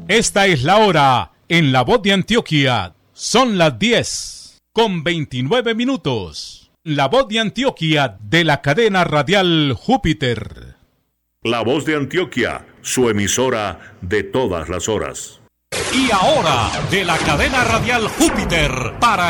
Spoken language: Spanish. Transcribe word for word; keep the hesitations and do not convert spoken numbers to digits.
Esta es la hora en La Voz de Antioquia. Son las diez con veintinueve minutos. La Voz de Antioquia de la cadena radial Júpiter. La Voz de Antioquia, su emisora de todas las horas. Y ahora, de la cadena radial Júpiter, para